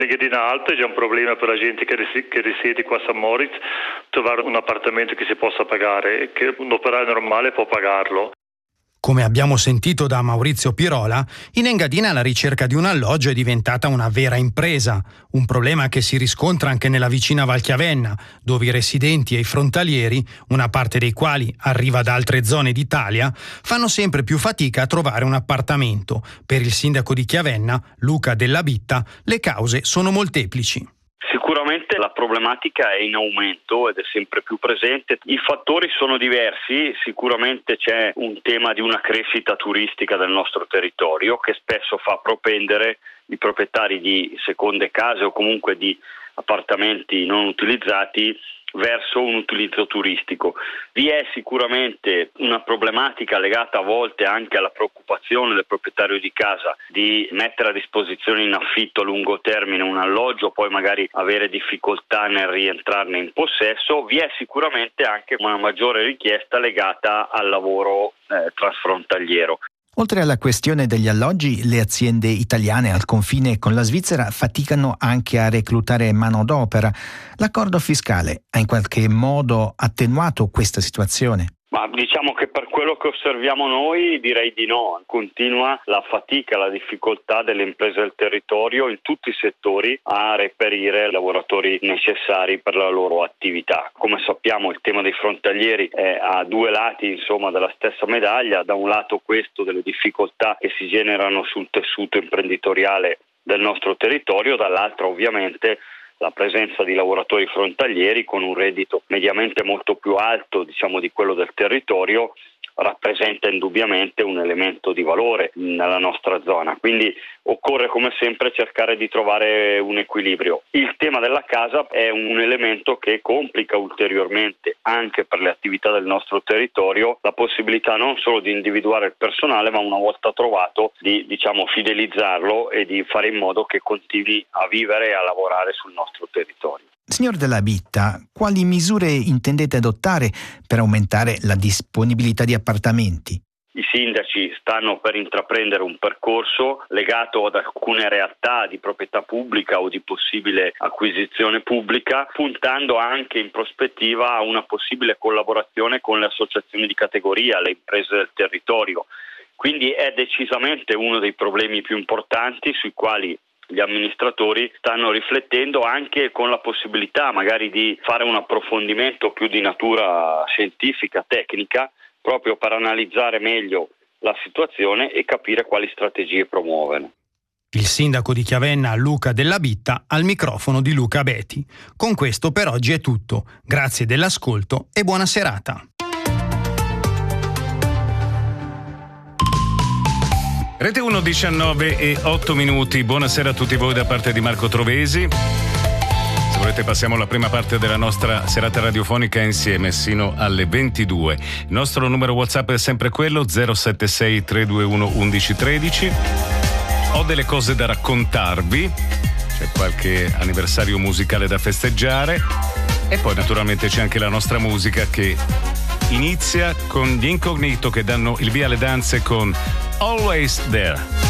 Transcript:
Engadina Alta è già un problema per la gente che risiede qua a St. Moritz trovare un appartamento che si possa pagare, che un operaio normale può pagarlo. Come abbiamo sentito da Maurizio Pirola, in Engadina la ricerca di un alloggio è diventata una vera impresa, un problema che si riscontra anche nella vicina Valchiavenna, dove i residenti e i frontalieri, una parte dei quali arriva da altre zone d'Italia, fanno sempre più fatica a trovare un appartamento. Per il sindaco di Chiavenna, Luca Della Bitta, le cause sono molteplici. Sicuramente la problematica è in aumento ed è sempre più presente. I fattori sono diversi, sicuramente c'è un tema di una crescita turistica del nostro territorio che spesso fa propendere i proprietari di seconde case o comunque di appartamenti non utilizzati verso un utilizzo turistico. Vi è sicuramente una problematica legata a volte anche alla preoccupazione del proprietario di casa di mettere a disposizione in affitto a lungo termine un alloggio, poi magari avere difficoltà nel rientrarne in possesso. Vi è sicuramente anche una maggiore richiesta legata al lavoro transfrontaliero. Oltre alla questione degli alloggi, le aziende italiane al confine con la Svizzera faticano anche a reclutare manodopera. L'accordo fiscale ha in qualche modo attenuato questa situazione? Ma diciamo che per quello che osserviamo noi direi di no. Continua la fatica, la difficoltà delle imprese del territorio in tutti i settori a reperire lavoratori necessari per la loro attività. Come sappiamo il tema dei frontalieri è a due lati della stessa medaglia. Da un lato questo delle difficoltà che si generano sul tessuto imprenditoriale del nostro territorio, dall'altro ovviamente la presenza di lavoratori frontalieri con un reddito mediamente molto più alto di quello del territorio rappresenta indubbiamente un elemento di valore nella nostra zona, quindi occorre come sempre cercare di trovare un equilibrio. Il tema della casa è un elemento che complica ulteriormente anche per le attività del nostro territorio la possibilità non solo di individuare il personale, ma una volta trovato di fidelizzarlo e di fare in modo che continui a vivere e a lavorare sul nostro territorio. Signor Della Bitta, quali misure intendete adottare per aumentare la disponibilità di appartamenti? I sindaci stanno per intraprendere un percorso legato ad alcune realtà di proprietà pubblica o di possibile acquisizione pubblica, puntando anche in prospettiva a una possibile collaborazione con le associazioni di categoria, le imprese del territorio. Quindi è decisamente uno dei problemi più importanti sui quali gli amministratori stanno riflettendo, anche con la possibilità magari di fare un approfondimento più di natura scientifica, tecnica, proprio per analizzare meglio la situazione e capire quali strategie promuovere. Il sindaco di Chiavenna, Luca Della Bitta, al microfono di Luca Beti. Con questo per oggi è tutto. Grazie dell'ascolto e buona serata. Rete 1, 19:08. Buonasera a tutti voi da parte di Marco Trovesi. Se volete passiamo alla prima parte della nostra serata radiofonica insieme sino alle 22. Il nostro numero WhatsApp è sempre quello 076 321 1113. Ho delle cose da raccontarvi, c'è qualche anniversario musicale da festeggiare e poi naturalmente c'è anche la nostra musica che inizia con gli Incognito che danno il via alle danze con Always There.